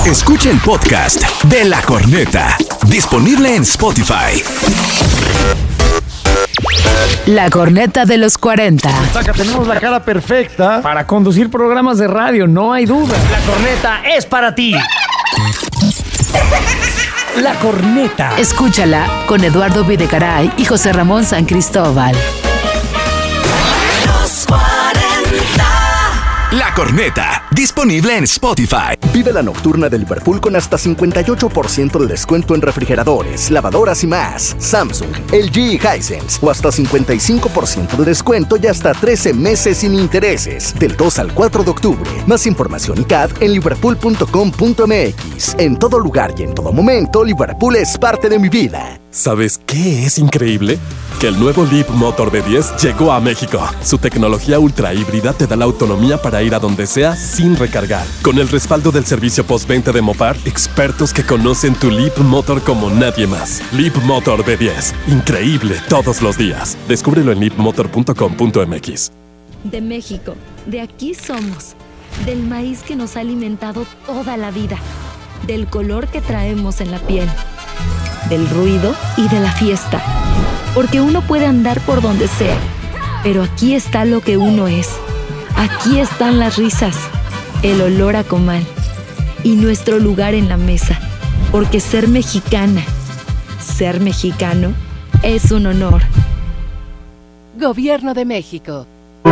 Escucha el podcast de La Corneta, disponible en Spotify. La Corneta de los 40. Saca, tenemos la cara perfecta para conducir programas de radio, no hay duda. La corneta es para ti. La Corneta. Escúchala con Eduardo Videgaray y José Ramón San Cristóbal. Los 40. La Corneta, disponible en Spotify. Vive la nocturna de Liverpool con hasta 58% de descuento en refrigeradores, lavadoras y más. Samsung, LG y Hisense. O hasta 55% de descuento y hasta 13 meses sin intereses. Del 2 al 4 de octubre. Más información y CAD en liverpool.com.mx. En todo lugar y en todo momento, Liverpool es parte de mi vida. ¿Sabes qué es increíble? Que el nuevo Leap Motor B10 llegó a México. Su tecnología ultra híbrida te da la autonomía para ir a donde sea sin recargar. Con el respaldo del servicio postventa de Mopar, expertos que conocen tu Leap Motor como nadie más. Leap Motor B10. Increíble todos los días. Descúbrelo en leapmotor.com.mx. De México, de aquí somos. Del maíz que nos ha alimentado toda la vida. Del color que traemos en la piel. Del ruido y de la fiesta. Porque uno puede andar por donde sea, pero aquí está lo que uno es. Aquí están las risas, el olor a comal y nuestro lugar en la mesa. Porque ser mexicana, ser mexicano, es un honor. Gobierno de México.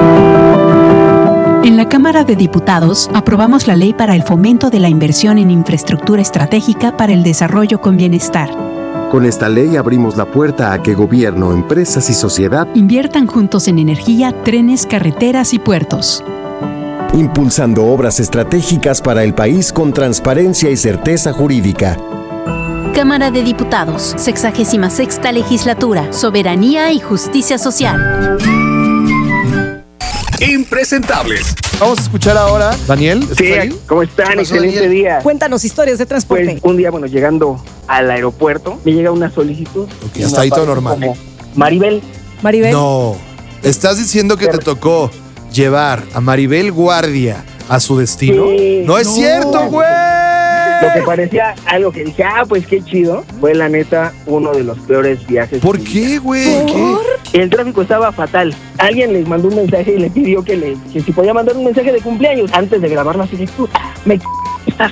En la Cámara de Diputados aprobamos la ley para el fomento de la inversión en infraestructura estratégica para el desarrollo con bienestar. Con esta ley abrimos la puerta a que gobierno, empresas y sociedad inviertan juntos en energía, trenes, carreteras y puertos. Impulsando obras estratégicas para el país con transparencia y certeza jurídica. Cámara de Diputados, 66ª Legislatura, Soberanía y Justicia Social. Impresentables. Vamos a escuchar ahora, Daniel. Sí, ¿cómo están? Excelente día. Cuéntanos historias de transporte. Pues un día, llegando al aeropuerto, me llega una solicitud. Ok, hasta ahí todo normal. Maribel. Maribel. No, estás diciendo que te tocó llevar a Maribel Guardia a su destino. Sí, no es cierto, güey. Lo que parecía algo que dije, pues qué chido, fue la neta uno de los peores viajes. ¿Por qué, güey? El tráfico estaba fatal. Alguien les mandó un mensaje y le pidió que si podía mandar un mensaje de cumpleaños antes de grabar la solicitud. Estás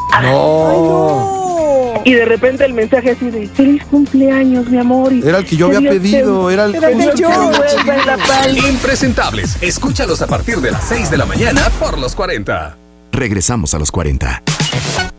No. Y de repente el mensaje así de feliz cumpleaños, mi amor. Era el que yo había pedido, era el que Impresentables. Escúchalos a partir de las 6 de la mañana por los 40. Regresamos a los 40.